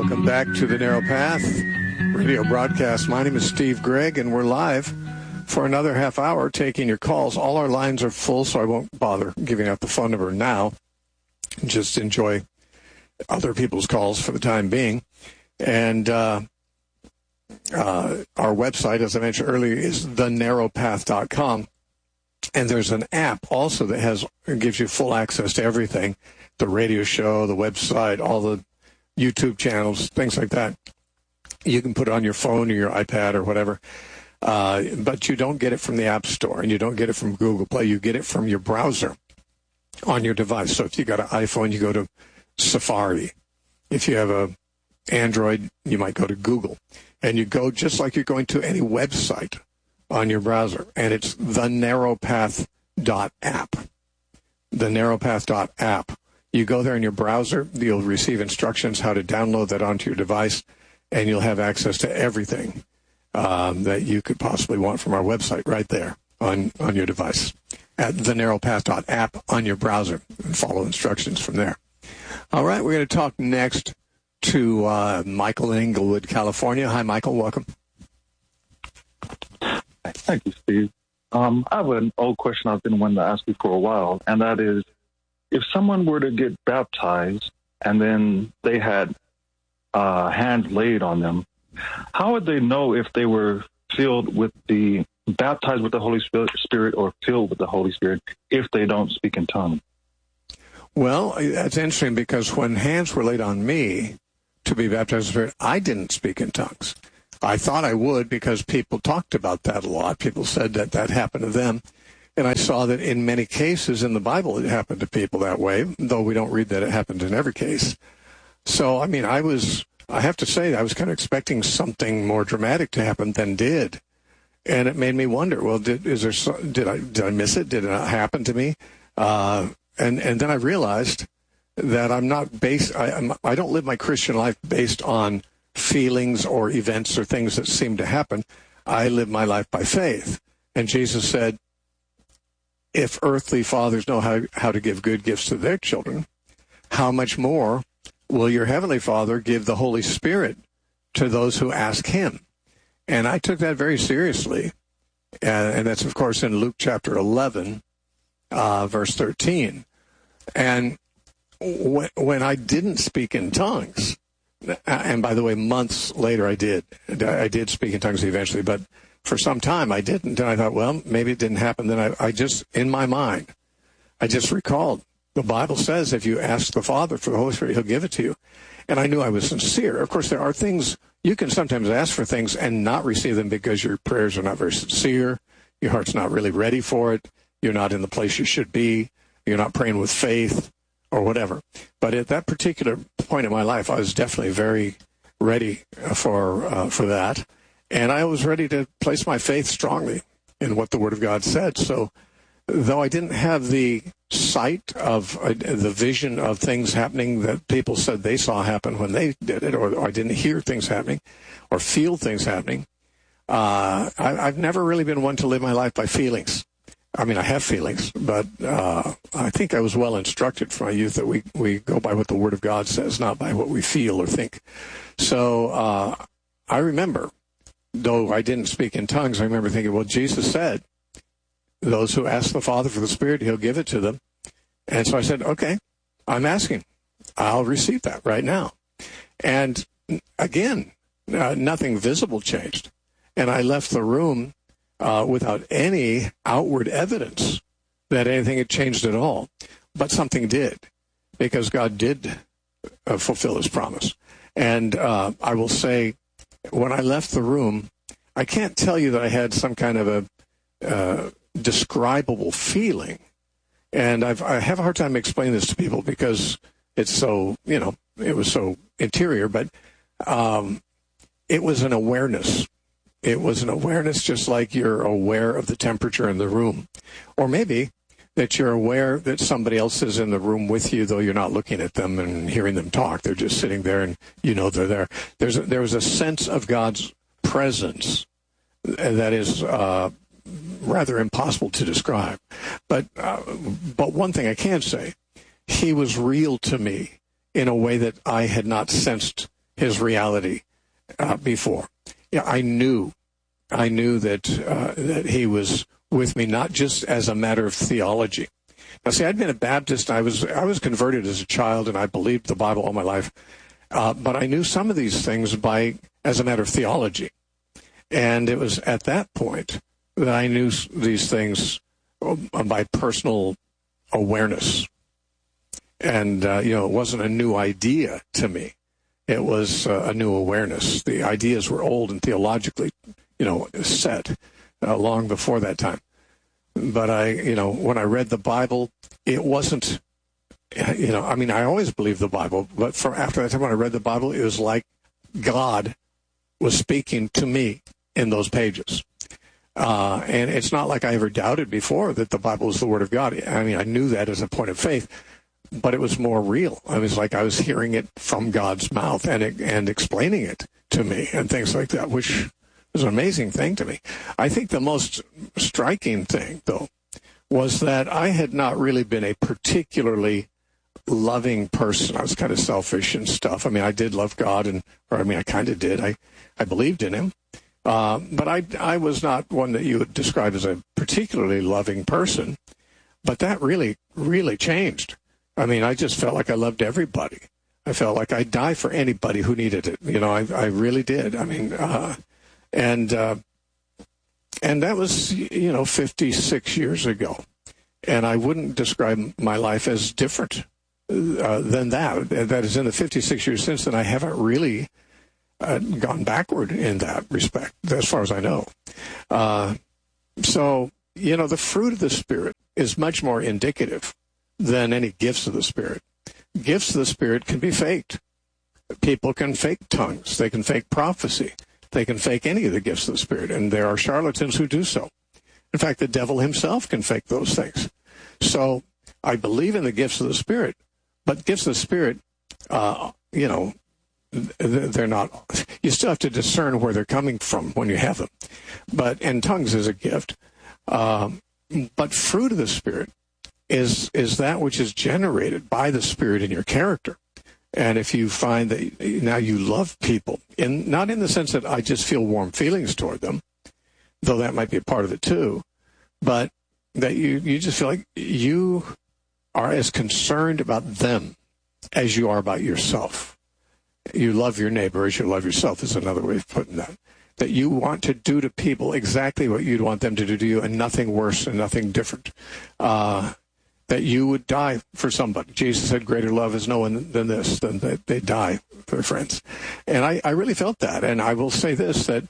Welcome back to the Narrow Path radio broadcast. My name is Steve Gregg, and we're live for another half hour taking your calls. All our lines are full, so I won't bother giving out the phone number now. Just enjoy other people's calls for the time being. And our website, as I mentioned earlier, is thenarrowpath.com. And there's an app also that gives you full access to everything, the radio show, the website, all the YouTube channels, things like that. You can put it on your phone or your iPad or whatever, but you don't get it from the App Store, and you don't get it from Google Play. You get it from your browser on your device. So if you got an iPhone, you go to Safari. If you have a Android, you might go to Google. And you go just like you're going to any website on your browser, and it's thenarrowpath.app. Thenarrowpath.app. You go there in your browser, you'll receive instructions how to download that onto your device, and you'll have access to everything that you could possibly want from our website right there on your device at thenarrowpath.app on your browser, and follow instructions from there. All right, we're going to talk next to Michael in Inglewood, California. Hi, Michael. Welcome. Thank you, Steve. I have an old question I've been wanting to ask you for a while, and that is, if someone were to get baptized and then they had hands laid on them, how would they know if they were baptized with the Holy Spirit or filled with the Holy Spirit if they don't speak in tongues? Well, that's interesting, because when hands were laid on me to be baptized in the Spirit, I didn't speak in tongues. I thought I would, because people talked about that a lot. People said that happened to them. And I saw that in many cases in the Bible it happened to people that way, though we don't read that it happened in every case. So, I mean, I have to say, I was kind of expecting something more dramatic to happen than did. And it made me wonder, well, did I miss it? Did it not happen to me? And then I realized that I'm not I don't live my Christian life based on feelings or events or things that seem to happen. I live my life by faith. And Jesus said, if earthly fathers know how to give good gifts to their children, how much more will your heavenly Father give the Holy Spirit to those who ask him? And I took that very seriously. And that's, of course, in Luke chapter 11, verse 13. And when I didn't speak in tongues, and by the way, months later I did speak in tongues eventually, but for some time I didn't. And I thought, well, maybe it didn't happen. Then I just, in my mind, I just recalled, the Bible says if you ask the Father for the Holy Spirit, he'll give it to you. And I knew I was sincere. Of course, there are things, you can sometimes ask for things and not receive them because your prayers are not very sincere. Your heart's not really ready for it. You're not in the place you should be. You're not praying with faith or whatever. But at that particular point in my life, I was definitely very ready for that. And I was ready to place my faith strongly in what the Word of God said. So though I didn't have the sight of the vision of things happening that people said they saw happen when they did it, or I didn't hear things happening or feel things happening, I've never really been one to live my life by feelings. I mean, I have feelings, but I think I was well instructed from my youth that we go by what the Word of God says, not by what we feel or think. So I remember, though I didn't speak in tongues, I remember thinking, well, Jesus said, those who ask the Father for the Spirit, he'll give it to them. And so I said, okay, I'm asking. I'll receive that right now. And again, nothing visible changed. And I left the room without any outward evidence that anything had changed at all. But something did, because God did fulfill his promise. And I will say, when I left the room, I can't tell you that I had some kind of a describable feeling. And I have a hard time explaining this to people because it's so, it was so interior, but it was an awareness. It was an awareness just like you're aware of the temperature in the room. Or maybe that you're aware that somebody else is in the room with you, though you're not looking at them and hearing them talk. They're just sitting there and you know they're there. There was a sense of God's presence that is rather impossible to describe. But one thing I can say, he was real to me in a way that I had not sensed his reality before. Yeah, I knew that he was with me, not just as a matter of theology. Now, see, I'd been a Baptist. I was converted as a child, and I believed the Bible all my life. But I knew some of these things as a matter of theology. And it was at that point that I knew these things by personal awareness. And, it wasn't a new idea to me. It was a new awareness. The ideas were old and theologically, set long before that time. But when I read the Bible, it wasn't, I always believed the Bible, but after that time when I read the Bible, it was like God was speaking to me in those pages. And it's not like I ever doubted before that the Bible was the Word of God. I mean, I knew that as a point of faith, but it was more real. It was like I was hearing it from God's mouth and explaining it to me and things like that, which was an amazing thing to me. I think the most striking thing, though, was that I had not really been a particularly loving person. I was kind of selfish and stuff. I mean, I did love God, I kind of did. I believed in him. But I was not one that you would describe as a particularly loving person. But that really, really changed. I mean, I just felt like I loved everybody. I felt like I'd die for anybody who needed it. I really did. I mean, and that was, 56 years ago. And I wouldn't describe my life as different than that. That is, in the 56 years since then, I haven't really gone backward in that respect, as far as I know. So, the fruit of the Spirit is much more indicative than any gifts of the Spirit. Gifts of the Spirit can be faked. People can fake tongues. They can fake prophecy. They can fake any of the gifts of the Spirit, and there are charlatans who do so. In fact, the devil himself can fake those things. So I believe in the gifts of the Spirit, but gifts of the Spirit, they're not, you still have to discern where they're coming from when you have them. And tongues is a gift. But fruit of the Spirit is that which is generated by the Spirit in your character. And if you find that now you love people, not in the sense that I just feel warm feelings toward them, though that might be a part of it too, but that you just feel like you are as concerned about them as you are about yourself. You love your neighbor as you love yourself is another way of putting that. That you want to do to people exactly what you'd want them to do to you, and nothing worse and nothing different. That you would die for somebody. Jesus said, greater love is no one than this, than that they die for their friends. And I really felt that. And I will say this, that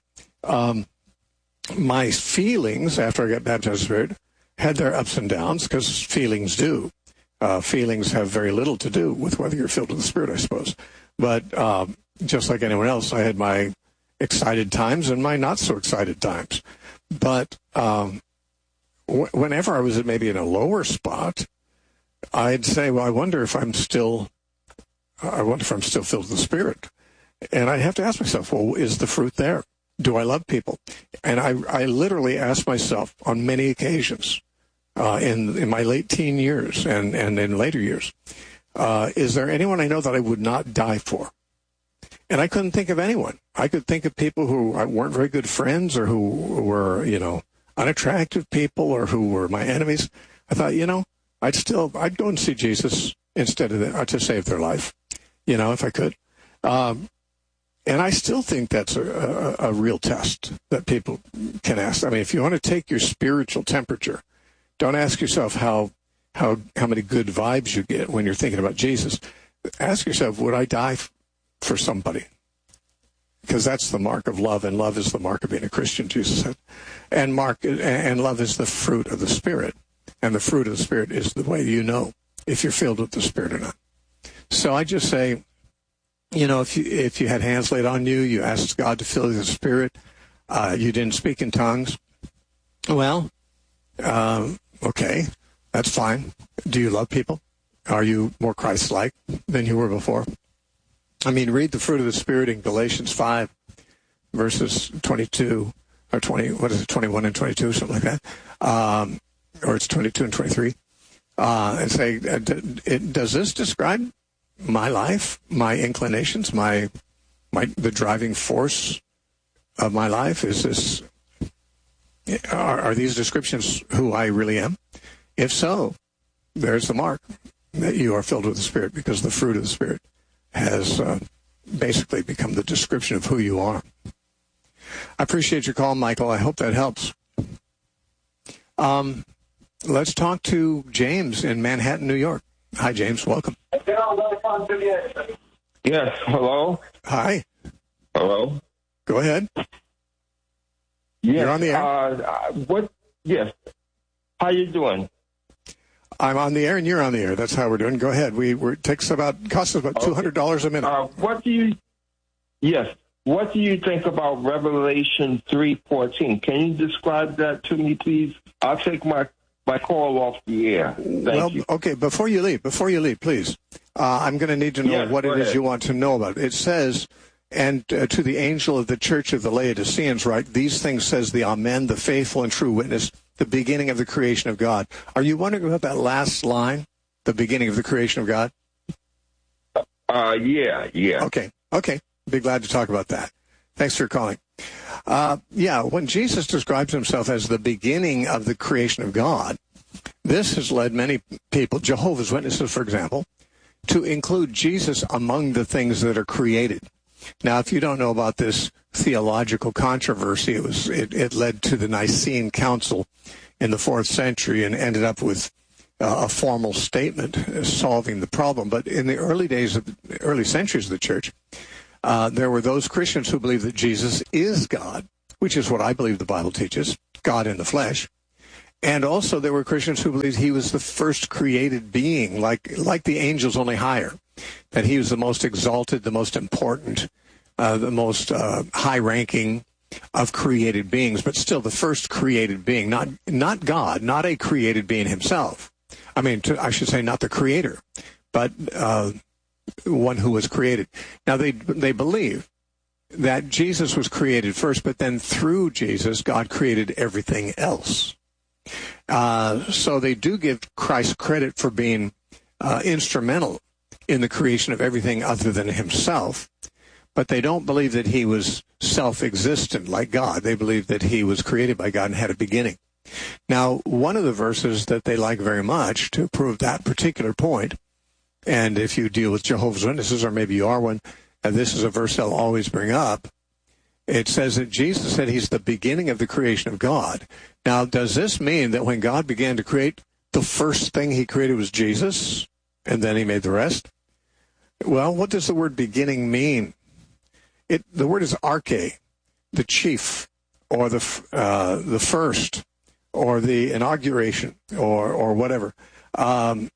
my feelings after I got baptized in the Spirit had their ups and downs, because feelings do. Feelings have very little to do with whether you're filled with the Spirit, I suppose. But just like anyone else, I had my excited times and my not so excited times. But whenever I was maybe in a lower spot, I'd say, well, I wonder if I'm still filled with the Spirit. And I have to ask myself, well, is the fruit there? Do I love people? And I literally asked myself on many occasions in my late teen years and in later years, is there anyone I know that I would not die for? And I couldn't think of anyone. I could think of people who weren't very good friends, or who were, unattractive people, or who were my enemies. I thought, I'd go and see Jesus instead of to save their life, if I could. And I still think that's a real test that people can ask. I mean, if you want to take your spiritual temperature, don't ask yourself how many good vibes you get when you're thinking about Jesus. Ask yourself, would I die for somebody? Because that's the mark of love, and love is the mark of being a Christian, Jesus said. And love is the fruit of the Spirit. And the fruit of the Spirit is the way you know if you're filled with the Spirit or not. So I just say, if you had hands laid on you, you asked God to fill you with the Spirit, you didn't speak in tongues, well, okay, that's fine. Do you love people? Are you more Christ-like than you were before? I mean, read the fruit of the Spirit in Galatians 5, verses 22, or 21 and 22, something like that. Or it's 22 and 23. And say, does this describe my life, my inclinations, my the driving force of my life? Is this, are these descriptions who I really am? If so, there's the mark that you are filled with the Spirit, because the fruit of the Spirit has basically become the description of who you are. I appreciate your call, Michael. I hope that helps. Let's talk to James in Manhattan, New York. Hi, James. Welcome. Yes. Hello. Hi. Hello. Go ahead. Yes. You're on the air. Yes. How you doing? I'm on the air and you're on the air. That's how we're doing. Go ahead. It costs us about $200 a minute. What do you think about Revelation 3:14? Can you describe that to me, please? I'll take my call off the air. Thank you. Okay. Before you leave, please, I'm going to need to know what it is you want to know about. It says, and to the angel of the church of the Laodiceans, right? These things says the Amen, the faithful and true witness, the beginning of the creation of God. Are you wondering about that last line, the beginning of the creation of God? Yeah. Okay. Be glad to talk about that. Thanks for calling. When Jesus describes himself as the beginning of the creation of God, this has led many people, Jehovah's Witnesses, for example, to include Jesus among the things that are created. Now, if you don't know about this theological controversy, it led to the Nicene Council in the 4th century and ended up with a formal statement solving the problem. But in the early centuries of the church, there were those Christians who believed that Jesus is God, which is what I believe the Bible teaches, God in the flesh. And also there were Christians who believed he was the first created being, like the angels, only higher, that he was the most exalted, the most important, the most high-ranking of created beings, but still the first created being, not God, not a created being himself. I should say not the creator, but one who was created. Now, they believe that Jesus was created first, but then through Jesus, God created everything else. So they do give Christ credit for being instrumental in the creation of everything other than himself, but they don't believe that he was self-existent like God. They believe that he was created by God and had a beginning. Now, one of the verses that they like very much to prove that particular point, and if you deal with Jehovah's Witnesses, or maybe you are one, and this is a verse they'll always bring up, it says that Jesus said he's the beginning of the creation of God. Now, does this mean that when God began to create, the first thing he created was Jesus, and then he made the rest? Well, what does the word beginning mean? The word is arche, the chief, or the first, or the inauguration, or whatever. I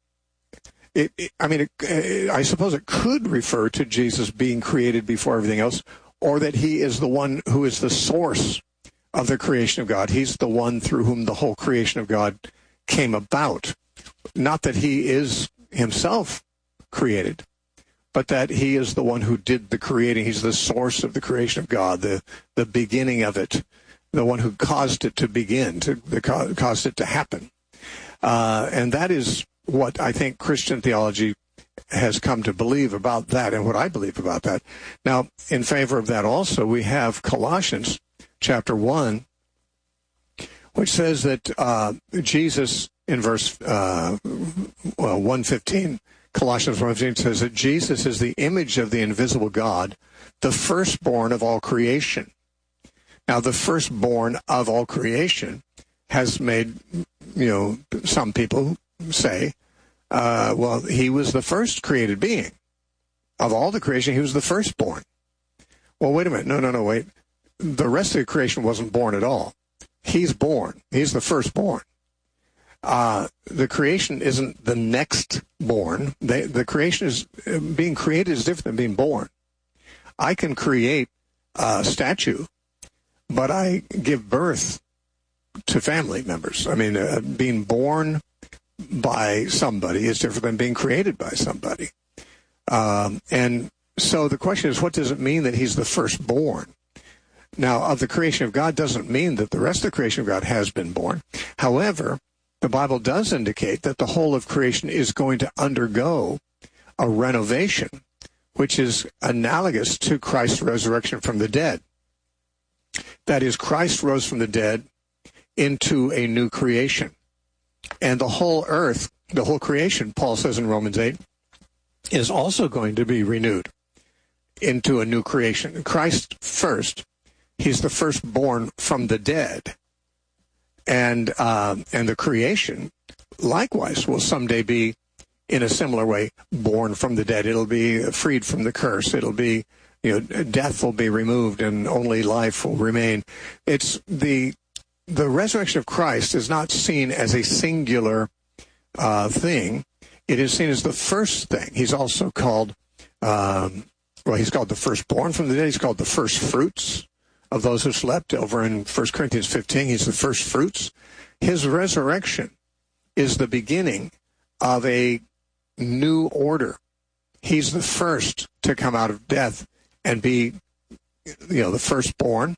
suppose it could refer to Jesus being created before everything else, or that he is the one who is the source of the creation of God. He's the one through whom the whole creation of God came about. Not that he is himself created, but that he is the one who did the creating. He's the source of the creation of God, the beginning of it, the one who caused it to begin, caused it to happen. And that is what I think Christian theology has come to believe about that, and what I believe about that. Now, in favor of that also, we have Colossians chapter 1, which says that Jesus, in verse 1:15, Colossians 1:15 says that Jesus is the image of the invisible God, the firstborn of all creation. Now, the firstborn of all creation has made, some people say, he was the first created being. Of all the creation, he was the firstborn. Well, wait a minute. No, wait. The rest of the creation wasn't born at all. He's born. He's the firstborn. The creation isn't the next born. The creation is being created is different than being born. I can create a statue, but I give birth to family members. Being born by somebody is different than being created by somebody. And so the question is, what does it mean that he's the firstborn? Now, of the creation of God doesn't mean that the rest of the creation of God has been born. However, the Bible does indicate that the whole of creation is going to undergo a renovation which is analogous to Christ's resurrection from the dead. That is, Christ rose from the dead into a new creation. And the whole earth, the whole creation, Paul says in Romans 8, is also going to be renewed into a new creation. Christ first, he's the firstborn from the dead. And the creation, likewise, will someday be, in a similar way, born from the dead. It'll be freed from the curse. It'll be, death will be removed and only life will remain. It's the resurrection of Christ is not seen as a singular thing. It is seen as the first thing. He's also called, he's called the firstborn from the dead. He's called the first fruits of those who slept. Over in 1 Corinthians 15, he's the first fruits. His resurrection is the beginning of a new order. He's the first to come out of death and be, the firstborn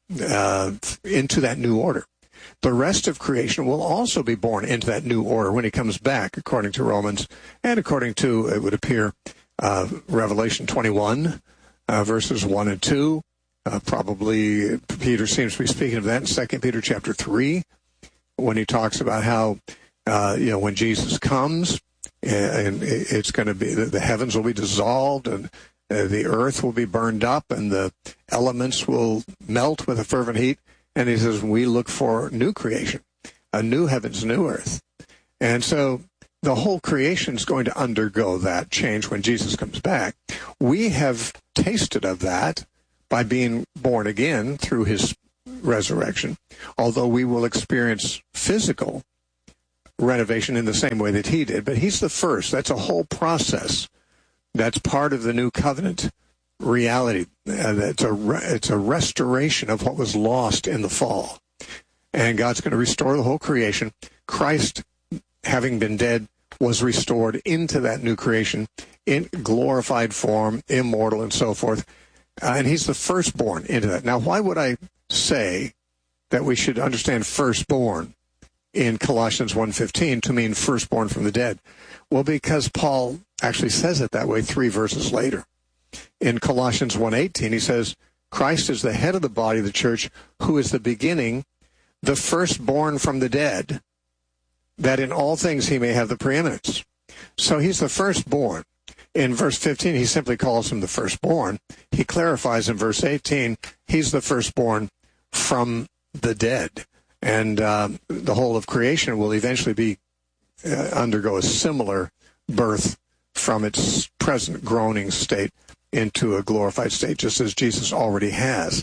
into that new order. The rest of creation will also be born into that new order when he comes back, according to Romans, and according to, it would appear, Revelation 21, verses 1 and 2. Probably Peter seems to be speaking of that in 2 Peter chapter 3, when he talks about how, when Jesus comes, and it's going to be, the heavens will be dissolved, and the earth will be burned up, and the elements will melt with a fervent heat. And he says, we look for new creation, a new heavens, new earth. And so the whole creation is going to undergo that change when Jesus comes back. We have tasted of that by being born again through his resurrection, although we will experience physical renovation in the same way that he did. But he's the first. That's a whole process. That's part of the new covenant reality. It's a restoration of what was lost in the fall. And God's going to restore the whole creation. Christ, having been dead, was restored into that new creation in glorified form, immortal, and so forth. And he's the firstborn into that. Now, why would I say that we should understand firstborn in Colossians 1:15 to mean firstborn from the dead? Well, because Paul actually says it that way 3 verses later. In Colossians 1:18, he says, Christ is the head of the body of the church, who is the beginning, the firstborn from the dead, that in all things he may have the preeminence. So he's the firstborn. In verse 15, he simply calls him the firstborn. He clarifies in verse 18, he's the firstborn from the dead. And the whole of creation will eventually undergo a similar birth from its present groaning state into a glorified state, just as Jesus already has.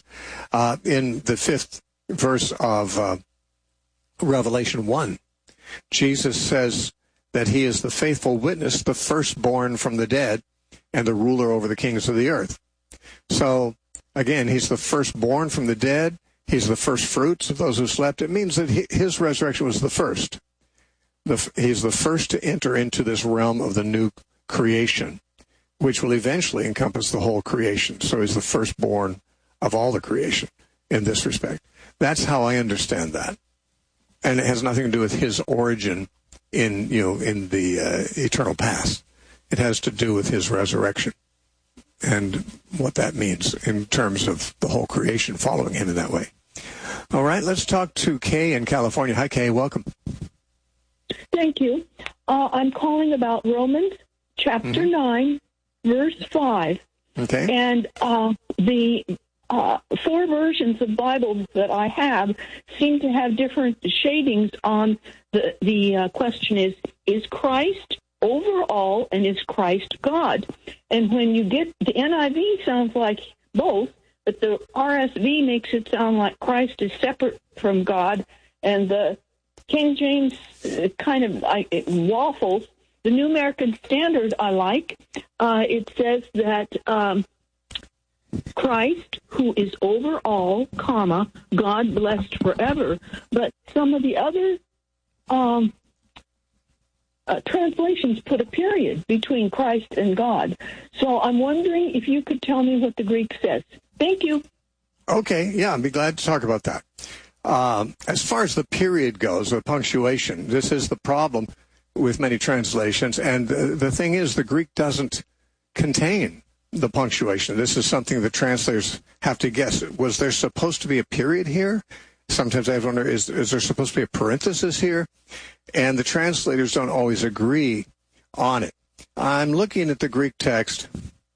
In the 5th verse of Revelation 1, Jesus says that he is the faithful witness, the firstborn from the dead, and the ruler over the kings of the earth. So, again, he's the firstborn from the dead. He's the first fruits of those who slept. It means that his resurrection was the first. He's the first to enter into this realm of the new creation, which will eventually encompass the whole creation. So he's the firstborn of all the creation in this respect. That's how I understand that. And it has nothing to do with his origin in the eternal past. It has to do with his resurrection and what that means in terms of the whole creation following him in that way. All right, let's talk to Kay in California. Hi, Kay. Welcome. Thank you. I'm calling about Romans chapter 9, verse 5. Okay. And the 4 versions of Bibles that I have seem to have different shadings on the question is Christ over all, and is Christ God? And when you get the NIV sounds like both, but the RSV makes it sound like Christ is separate from God, and the King James kind of waffles. The New American Standard I like. It says that Christ, who is over all, comma, God blessed forever. But some of the other translations put a period between Christ and God. So I'm wondering if you could tell me what the Greek says. Thank you. Okay, yeah, I'd be glad to talk about that. As far as the period goes, the punctuation, this is the problem with many translations. And the thing is, the Greek doesn't contain the punctuation. This is something the translators have to guess. Was there supposed to be a period here? Sometimes I wonder, is there supposed to be a parenthesis here? And the translators don't always agree on it. I'm looking at the Greek text,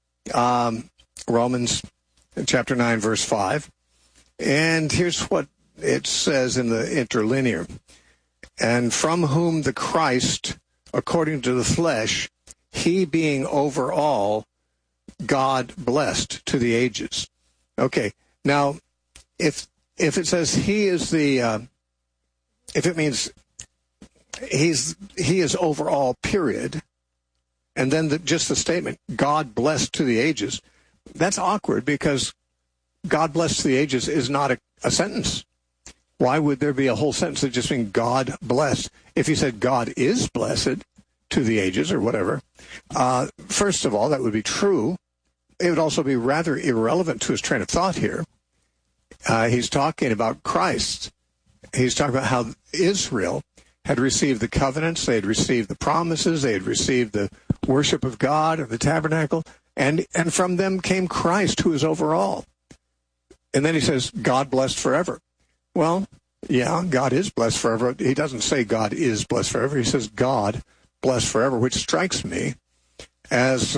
Romans chapter 9, verse 5. And here's what it says in the interlinear. And from whom the Christ, according to the flesh, he being over all, God blessed to the ages. Okay, now, if it says he is the, if it means he is over all, period, and then just the statement, God blessed to the ages, that's awkward because God blessed to the ages is not a sentence. Why would there be a whole sentence that just means God blessed? If he said God is blessed to the ages or whatever, first of all, that would be true. It would also be rather irrelevant to his train of thought here. He's talking about Christ. He's talking about how Israel had received the covenants, they had received the promises, they had received the worship of God of the tabernacle, and from them came Christ, who is over all. And then he says, God blessed forever. Well, yeah, God is blessed forever. He doesn't say God is blessed forever. He says God blessed forever, which strikes me as,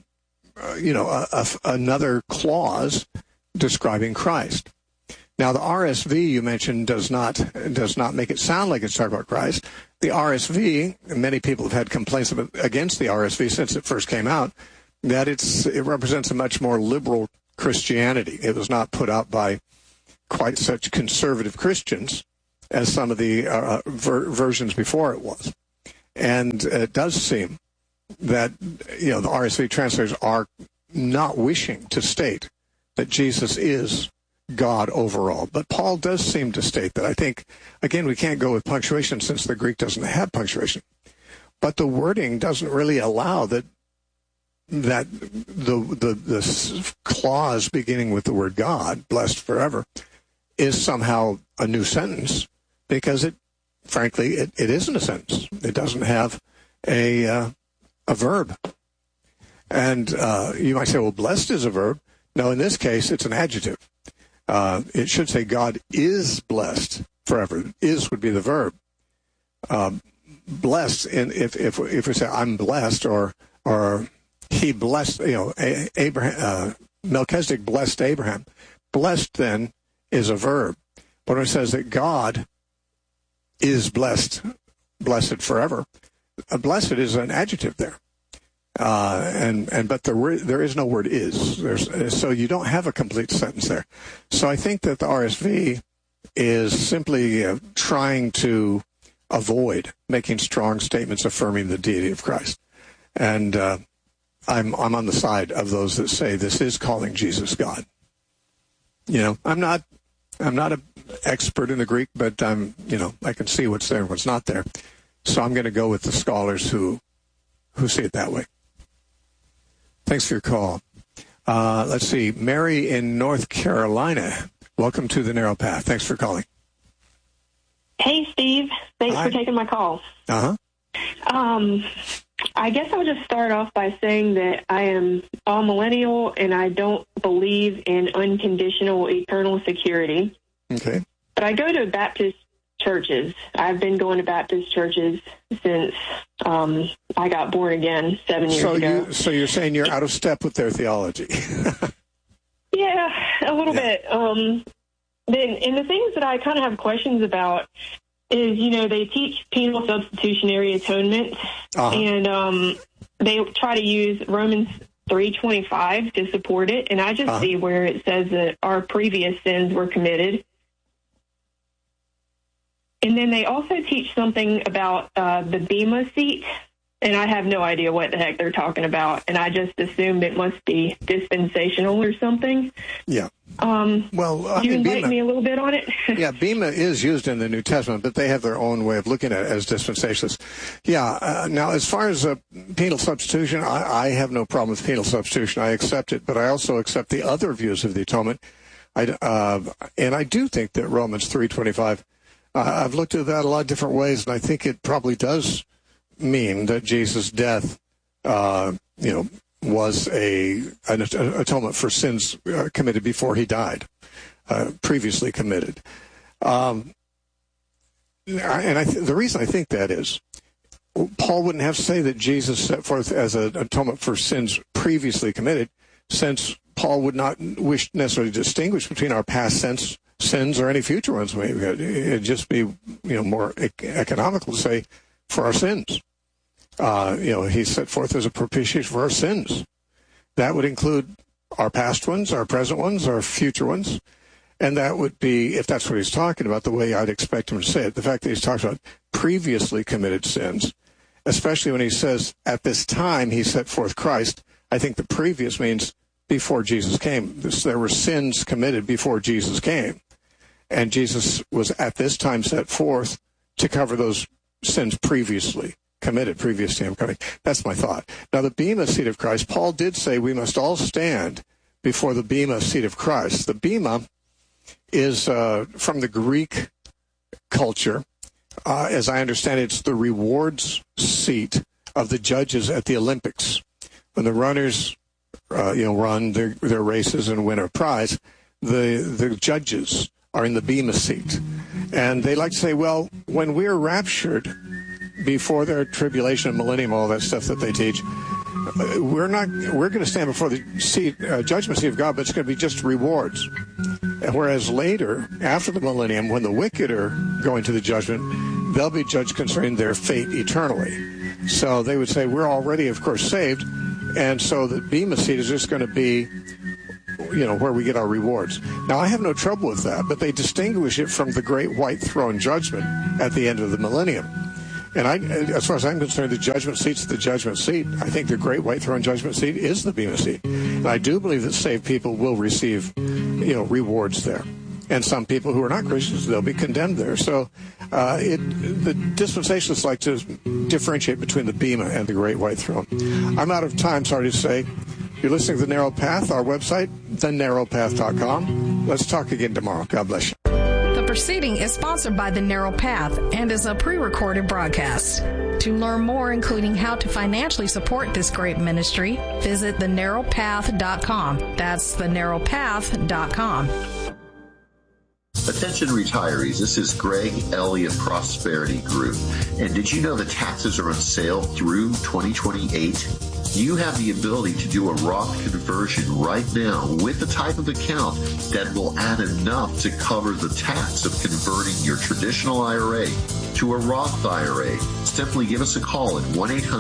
another clause describing Christ. Now, the RSV you mentioned does not make it sound like it's talking about Christ. The RSV, many people have had complaints against the RSV since it first came out, that it represents a much more liberal Christianity. It was not put out by quite such conservative Christians as some of the versions before it was. And it does seem that, the RSV translators are not wishing to state that Jesus is God overall. But Paul does seem to state that. I think, again, we can't go with punctuation since the Greek doesn't have punctuation. But the wording doesn't really allow that the clause beginning with the word God, blessed forever, is somehow a new sentence, because it isn't a sentence. It doesn't have a verb. And you might say, well, blessed is a verb. No, in this case, it's an adjective. It should say God is blessed forever. Is would be the verb. Blessed, and if we say I'm blessed, or he blessed, Abraham, Melchizedek blessed Abraham. Blessed then is a verb. But when it says that God is blessed forever, blessed is an adjective there. But there is no word is. So you don't have a complete sentence there. So I think that the RSV is simply trying to avoid making strong statements affirming the deity of Christ. And I'm on the side of those that say this is calling Jesus God. I'm not an expert in the Greek, but I can see what's there and what's not there. So I'm going to go with the scholars who see it that way. Thanks for your call. Let's see. Mary in North Carolina. Welcome to the Narrow Path. Thanks for calling. Hey, Steve. Thanks Hi. for taking my call. Uh-huh. I guess I'll just start off by saying that I am a millennial and I don't believe in unconditional eternal security. Okay. But I go to Baptist churches. I've been going to Baptist churches since I got born again 7 years ago. So you're saying you're out of step with their theology? Yeah, a little bit. And the things that I kind of have questions about is, they teach penal substitutionary atonement, and they try to use Romans 3:25 to support it, and I just see where it says that our previous sins were committed. And then they also teach something about the Bema seat, and I have no idea what the heck they're talking about, and I just assumed it must be dispensational or something. Yeah. Can you enlighten me a little bit on it? Yeah, Bema is used in the New Testament, but they have their own way of looking at it as dispensationalists. Yeah, now as far as penal substitution, I have no problem with penal substitution. I accept it, but I also accept the other views of the atonement. And I do think that Romans 3:25, I've looked at that a lot of different ways, and I think it probably does mean that Jesus' death, was an atonement for sins committed before he died, previously committed. The reason I think that is, Paul wouldn't have to say that Jesus set forth as an atonement for sins previously committed, since Paul would not wish necessarily to distinguish between our past sins or any future ones. It'd just be, more economical to say for our sins. He set forth as a propitiation for our sins. That would include our past ones, our present ones, our future ones. And that would be, if that's what he's talking about, the way I'd expect him to say it. The fact that he's talking about previously committed sins, especially when he says, at this time he set forth Christ, I think the previous means before Jesus came. There were sins committed before Jesus came. And Jesus was at this time set forth to cover those sins previously committed, previous to him coming. That's my thought. Now, the bema seat of Christ, Paul did say we must all stand before the bema seat of Christ. The bema is from the Greek culture. As I understand it, it's the rewards seat of the judges at the Olympics. When the runners run their races and win a prize, the judges are in the bema seat. And they like to say, well, when we're raptured before their tribulation and millennium, all that stuff that they teach, we're going to stand before the judgment seat of God, but it's going to be just rewards. Whereas later, after the millennium, when the wicked are going to the judgment, they'll be judged concerning their fate eternally. So they would say, we're already, of course, saved, and so the bema seat is just going to be, where we get our rewards. Now, I have no trouble with that, but they distinguish it from the great white throne judgment at the end of the millennium. And as far as I'm concerned, the judgment seat's the judgment seat. I think the great white throne judgment seat is the bema seat. And I do believe that saved people will receive, rewards there. And some people who are not Christians, they'll be condemned there. So the dispensationalists like to differentiate between the bema and the great white throne. I'm out of time, sorry to say. You're listening to The Narrow Path, our website, thenarrowpath.com. Let's talk again tomorrow. God bless you. The proceeding is sponsored by The Narrow Path and is a pre-recorded broadcast. To learn more, including how to financially support this great ministry, visit thenarrowpath.com. That's thenarrowpath.com. Attention retirees, this is Greg Elliott Prosperity Group. And did you know that taxes are on sale through 2028? You have the ability to do a Roth conversion right now with the type of account that will add enough to cover the tax of converting your traditional IRA to a Roth IRA. Simply give us a call at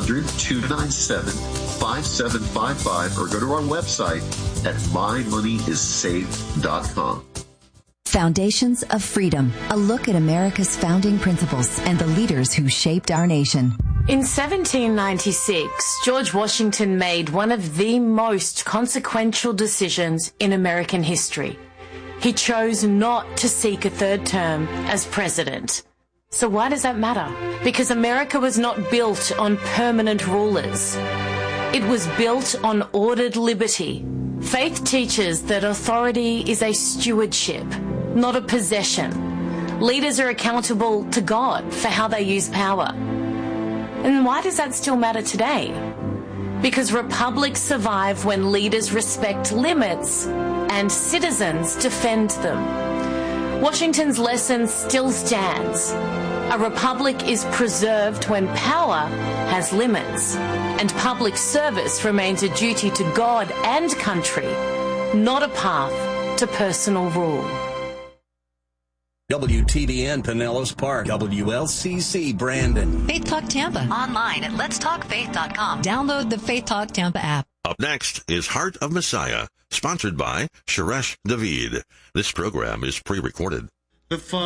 1-800-297-5755 or go to our website at mymoneyissaved.com. Foundations of Freedom, a look at America's founding principles and the leaders who shaped our nation. In 1796, George Washington made one of the most consequential decisions in American history. He chose not to seek a third term as president. So why does that matter? Because America was not built on permanent rulers. It was built on ordered liberty. Faith teaches that authority is a stewardship, not a possession. Leaders are accountable to God for how they use power. And why does that still matter today? Because republics survive when leaders respect limits and citizens defend them. Washington's lesson still stands. A republic is preserved when power has limits, and public service remains a duty to God and country, not a path to personal rule. WTBN Pinellas Park, WLCC Brandon. Faith Talk Tampa. Online at letstalkfaith.com. Download the Faith Talk Tampa app. Up next is Heart of Messiah, sponsored by Suresh David. This program is pre-recorded.